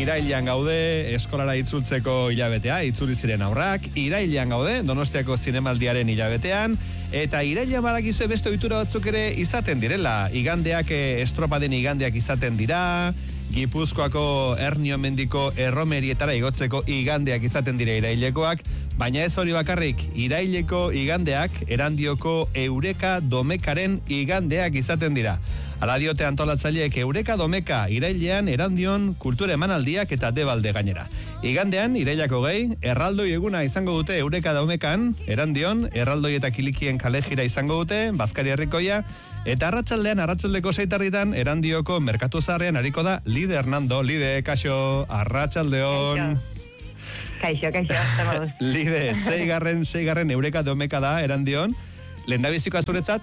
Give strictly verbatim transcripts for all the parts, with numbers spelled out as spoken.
irailean gaude, eskolara itzultzeko hilabetea, itzuli ziren aurrak, irailean gaude, Donostiako zinemaldiaren hilabetean, eta irailean badakizue beste ohitura batzuk ere izaten direla, igandeak, estropaden igandeak izaten dira, Gipuzkoako Hernio Mendiko erromerietara igotzeko igandeak izaten dira irailekoak, baina ez hori bakarrik, iraileko igandeak Erandioko Eureka Domekaren igandeak izaten dira. Hala diote antolatzaileek Eureka Domeka irailean Erandion kultura emanaldiak eta debalde gainera. Igandean, irailako gehi, erraldoi eguna izango dute Eureka Domekan, Erandion, erraldoi eta kilikien kalejira izango dute, Bazkari Herrikoia, eta arratsaldean, arratsaldeko seitarritan, Erandioko merkatu zaharrean hariko da Lide Hernando. Lide, kaixo, arratsaldeon. Kaixo, kaixo. Lide, seigarren, seigarren Eureka Domeka da, Erandion. Lehendabiziko azuretzat?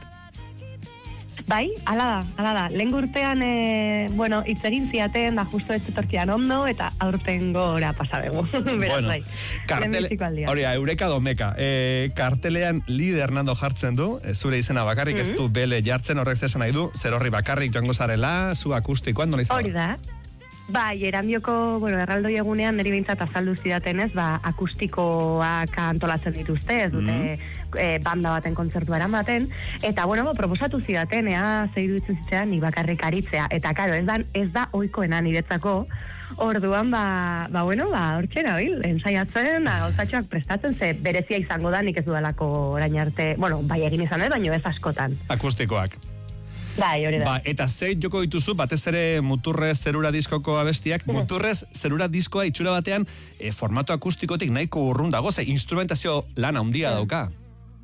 Bai, ala da, ala da. Lehen urtean, e, bueno, hitz egin ziaten, da justo ez etorkian ondo, eta aurten gora pasadegu. Bueno, kartele, hori, Eureka Domeka. E, kartelean Lide Hernando jartzen du, e, zure izena bakarrik, mm-hmm. ez du bele jartzen, horrek zesan nahi du, zer horri bakarrik joango zarela, zu akustikoan, nola izan? Hori da. Bai, Erandioko, bueno, erraldoi egunean niri behintzat azaldu zidatenez, ba, akustikoak antolatzen dituzte, ez dute mm. e, banda baten kontzertu eramaten, eta, bueno, bo, proposatu zidaten, ea, zeiru itzen zitzean, ni bakarrik aritzea, eta, karo, ez da, ez da oikoena niretzako, orduan, ba, ba bueno, ba, hortxe nabil, ensaiatzen, gauzatxoak prestatzen, ze berezia izango da, nik ez dudalako orain arte, bueno, bai egin izan, eh, baino ez askotan. Akustikoak. Bai, hori da. Ba, eta zei joko dituzu, batez ere Muturrez Zerura diskoko abestiak, mm. Muturrez Zerura diskoa itxura batean e, formato akustikotik nahiko urrun dago, ze instrumentazio lan handia mm. dauka.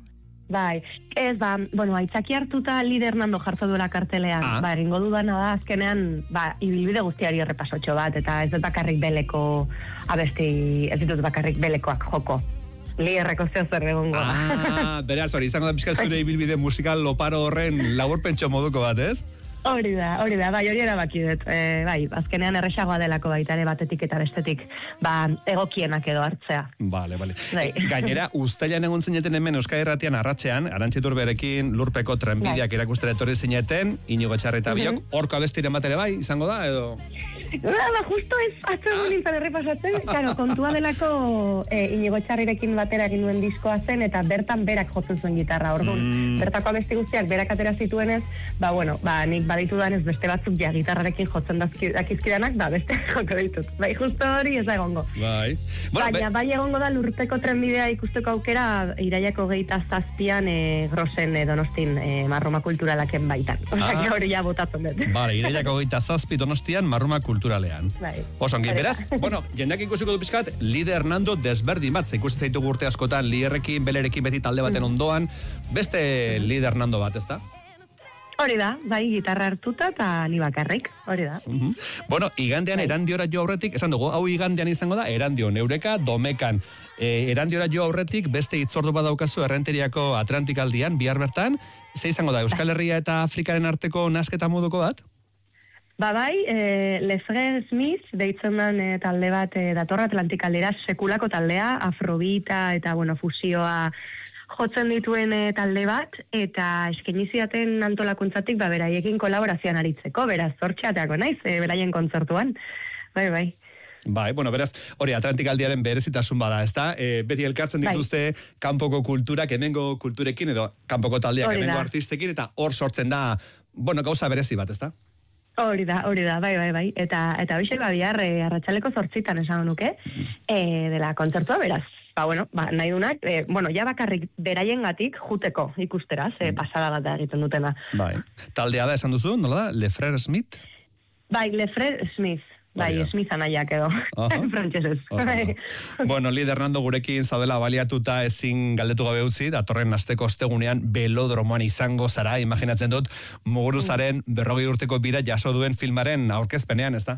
Bai, ez ba, bueno, aitzaki hartuta Lide Hernando jartza duela kartelean, ah. ba, eringo dudana da, azkenean, ba, ibilbide guztiari errepasotxo bat, eta ez dut bakarrik beleko abesti, ez dut bakarrik belekoak joko. Lierreko zeo zer egongo. Ah, beraz, hori, izango da pixka zure ibilbide musikal loparo horren laburpentxo moduko bat, ez? Hori da, hori da, bai, hori erabaki dut. E, bai, azkenean erresagoa delako baita ere batetik eta bestetik, ba, egokienak edo hartzea. Bale, bale. Bai. Gainera, uztailan egon zineten hemen Euskadi Irratian arratsean, Arantxitur berekin Lurpeko trenbideak bai. Erakustera etorri zineten, Inigo Etxarreta biok, uh-huh. Horko abestiren batere bai, izango da, edo? Ba, justo ez, atzo egun nintzen errepasatzen, claro, kontua delako e, Inigo Etxarrirekin batera egin duen diskoa zen, eta bertan berak jotzen zuen gitarra, orduan, mm. bertako abesti guztiak berak atera zituenez, ba, bueno, ba, nik baditu danez beste batzuk ja gitarrarekin jotzen dakizkidanak, ba, beste joko ditut. Bai, justo hori ez da egongo. Bai. Bueno, baina, be... bai egongo da Lurpeko trenbidea ikusteko aukera iraiako geita zazpian e, Grosen e, Donostin e, Marruma Kulturalaken baitan. Osa, ah. hori ja botatzen dut. Vale, iraiako geita zazpi Donostian Marruma Kulturalean. Bai. Osongi, beraz, bueno, jendeak ikusiko du pizkat, Lide Hernando desberdin bat, ikusten zaitu urte askotan, Lierrekin, Belerekin beti talde baten mm. ondoan, beste Lide Hernando bat, ezta? Hori da, bai, gitarra hartuta eta ni bakarrik, hori da. Uh-huh. Bueno, igandean bai. Erandiora jo aurretik, esan dugu, hau igandean izango da, Erandion, Eureka, Domekan. E, Erandiora jo aurretik, beste hitzordu badaukazu Errenteriako Atlantikaldian, bihar bertan, ze izango da, Euskal Herria eta Afrikaren arteko nasketa moduko bat? Ba bai, e, Lefre Smith, deitzen den e, talde bat e, datorra Atlantikaldera, sekulako taldea, afrobita eta, bueno, fusioa jotzen dituen e, talde bat, eta eskeniziaten antolakuntzatik, ba, beraiekin kolaborazioan aritzeko, beraz, zortxeateako naiz, e, beraien kontzertuan. Bai, bai. Bai, bueno, beraz, hori Atlantikaldiaren berezitasun bada, ezta? E, beti elkartzen dituzte bai. Kanpoko kulturak, hemengo kulturekin, edo kanpoko taldeak hemengo artistekin, eta hor sortzen da, bueno, gauza berezi bat, ezta? Hori da, hori da, bai, bai, bai. Eta, eta hoxe, ba, bihar, e, arratsaleko zortzitan esan nuke, e, dela kontzertua, beraz. Ba, bueno, ba, nahi dunak, e, bueno, ja bakarrik beraien gatik juteko ikusteraz, e, pasada bat egiten dutena. Bai, taldea da esan duzu, nola da? Lefre Smith? Bai, Lefre Smith. Bai, oh, Smith anaiak edo, frantsesez. Bueno, Lide Hernando gurekin zaudela baliatuta ezin galdetu gabe utzi, datorren asteko ostegunean belodromoan izango zara, imaginatzen dut, Muguruzaren berrogei urteko bira jaso duen filmaren aurkezpenean, ez da?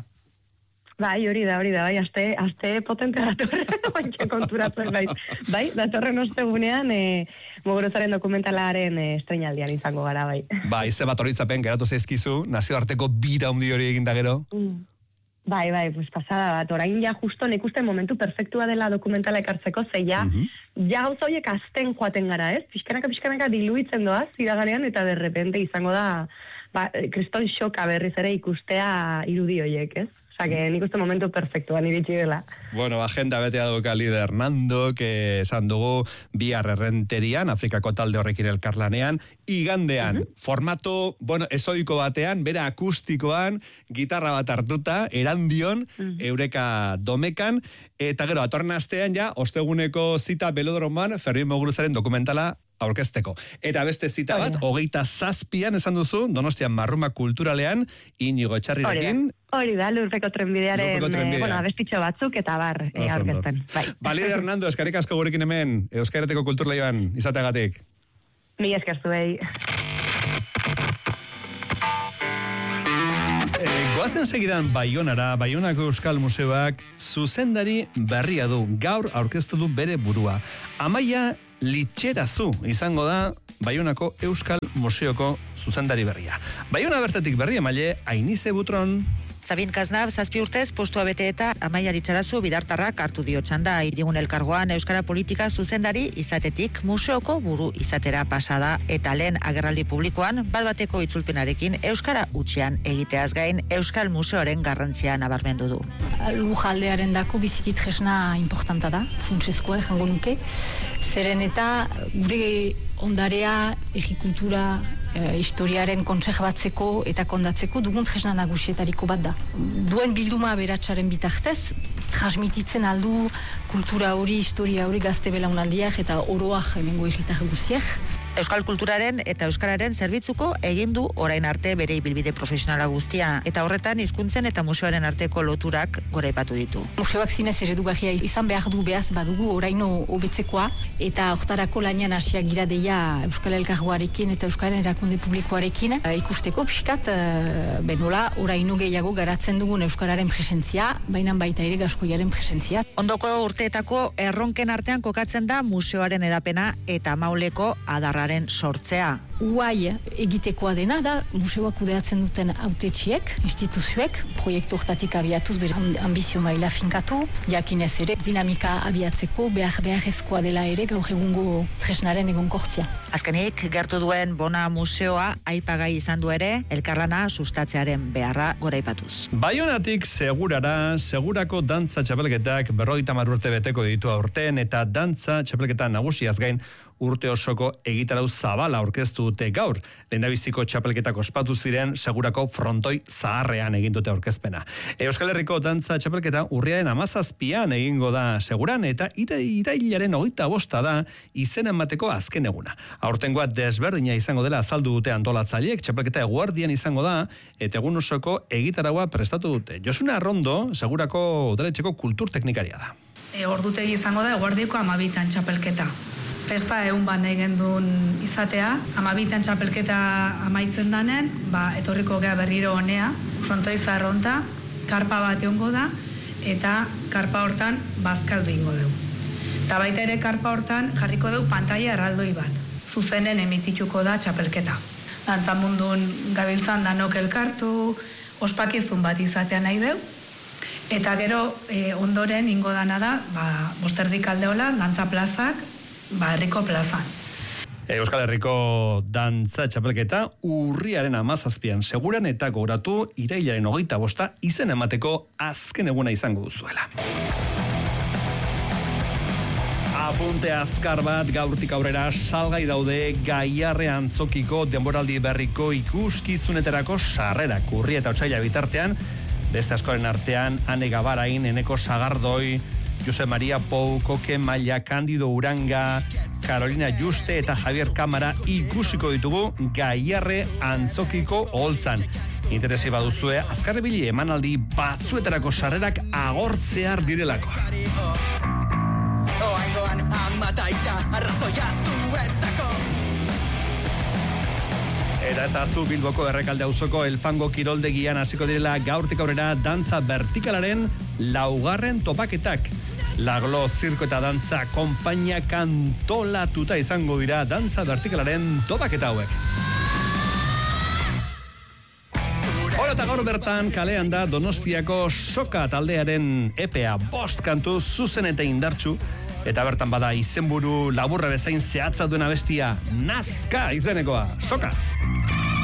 Bai, hori da, hori da, bai, aste, aste potente datorren, baina konturatzen, bai, bai, datorren ostegunean, e, Muguruzaren dokumentalaren e, estreinaldian izango gara, bai. Bai, ze bat horitzapen, geratu zaizkizu, nazioarteko bira hundi hori egin da gero? Mm. Bai, bai, pues pasada bat, orain ja justo nik uste momentu perfektua dela dokumentala ekartzeko, ze ja, uh-huh. ja gauza horiek azten joaten gara, ez? Pixkanaka, pixkanaka diluitzen doaz, iraganean, eta derrepente izango da, ba, kriston xoka berriz ere ikustea irudi horiek, ez? Osa, que nik uste momentu perfektuan iritsi dela. Bueno, agenda betea duka Lider Hernando, que esan dugu bihar errenterian, Afrikako talde horrekin elkarlanean, igandean, uh-huh. formato, bueno, ezoiko batean, bera akustikoan, gitarra bat hartuta, erandion, uh-huh. Eureka Domekan, eta gero, atorren astean ja, osteguneko zita Belodroman, Fermin Moguruzaren dokumentala aurkezteko. Eta beste zita bat, hogeita zazpian esan duzu, Donostian Marruma Kulturalean, Inigo Etxarrirekin. Hori da, Lurpeko Trenbidearen, eh, bueno, abestitxo batzuk, eta bar, eh, aurkezten. Bai. Balide Hernando, eskerrik asko gurekin hemen, Euskarateko Kulturleioan, izateagatik. Mi esker zuei. Goazen segidan Baionara, Baionako Euskal Museoak zuzendari berria du, gaur aurkeztu du bere burua. Amaia Litxerazu izango da Baionako Euskal Museoko zuzendari berria. Baiona bertatik berria maile, Ainize Butron. Sabin Kaznab, zazpi urtez, postua bete eta Amaia Litxerazu bidartarrak hartu dio txanda. Irigun elkargoan Euskara Politika zuzendari izatetik museoko buru izatera pasada eta lehen agerraldi publikoan bat bateko itzulpenarekin Euskara utxean egiteaz gain Euskal Museoren garrantzia nabarmendu du. Lujaldearen dako bizikit jesna importanta da, funtsezkoa jango nuke. Zeren eta gure ondarea, egikultura, e, historiaren kontserbatzeko eta kondatzeko dugun tresna nagusietariko bat da. Duen bilduma beratsaren bitartez, transmititzen aldu kultura hori, historia hori gazte belaunaldiak eta oroak hemengo egitar guztiak. Euskal kulturaren eta euskararen zerbitzuko egin du orain arte bere ibilbide profesionala guztia eta horretan hizkuntzen eta museoaren arteko loturak goraipatu ditu. Museoak zinez eredugarria izan behar du behaz badugu oraino hobetzekoa eta hortarako lanian hasiak gira deia Euskal Elkargoarekin eta Euskaren erakunde publikoarekin e, ikusteko pixkat e, benola oraino gehiago garatzen dugun euskararen presentzia, baina baita ere gaskoiaren presentzia. Ondoko urteetako erronken artean kokatzen da museoaren edapena eta Mauleko adarra sortzea. Uai egitekoa dena da museoak kudeatzen duten hautetxiek, instituzioek, proiektu hortatik abiatuz bere ambizio maila finkatu, jakinez ere dinamika abiatzeko behar beharrezkoa dela ere gaur egungo tresnaren egonkortzia. Azkenik, gertu duen Bona Museoa aipagai izan du ere, elkarlana sustatzearen beharra goraipatuz. Baionatik segurara, segurako dantza txapelketak berrogeita hamar urte beteko ditu aurten eta dantza txapelketa nagusiaz gain urte osoko egitarau zabala aurkeztu dute gaur. Lehendabiziko txapelketak ospatu ziren segurako frontoi zaharrean egin dute aurkezpena. Euskal Herriko dantza txapelketa urriaren hamazazpian egingo da seguran eta irailaren hogeita bosta da izen emateko azken eguna. Aurtengoa desberdina izango dela azaldu dute antolatzaileek, txapelketa eguardian izango da eta egun osoko egitaraua prestatu dute. Josuna Arrondo, segurako udaletxeko kultur teknikaria da. E, ordutegi izango da eguardiko amabitan txapelketa. Festa egun bat nahi gendun izatea, amabitan txapelketa amaitzen danen, ba, etorriko gea berriro honea, frontoi zarronta, karpa bat egongo da, eta karpa hortan bazkaldu ingo dugu. Eta baita ere karpa hortan jarriko dugu pantalla erraldoi bat, zuzenen emitituko da txapelketa. Dantza mundun gabiltzan danok elkartu, ospakizun bat izatea nahi dugu, eta gero e, ondoren ingo dana da, ba, bosterdik aldeola, dantza plazak, ba, herriko plazan. Euskal Herriko dantza txapelketa urriaren hamazazpian seguran eta gogoratu irailaren hogeita bosta izen emateko azken eguna izango duzuela. Apunte azkar bat gaurtik aurrera salgai daude Gaiarre Antzokiko denboraldi berriko ikuskizunetarako sarrerak urri eta otsaila bitartean, beste askoren artean Ane Gabarain, Eneko Sagardoi, Jose Maria Pou, Koke Maila, Candido Uranga, Carolina Juste eta Javier Kamara ikusiko ditugu Gaiarre Antzokiko oholtzan. Interesi baduzue, azkarrebili emanaldi batzuetarako sarrerak agortzear direlako. Eta ez ahaztu Bilboko Errekalde auzoko Elfango kiroldegian hasiko direla gaurtik aurrera dantza vertikalaren laugarren topaketak. Laglo zirko eta dantza konpainia kantolatuta izango dira dantza vertikalaren topaketa hauek. Hora eta gaur bertan kalean da Donostiako soka taldearen epea bost kantu zuzen eta indartsu. Eta bertan bada izenburu laburra bezain zehatza duena bestia, Nazka izenekoa, soka!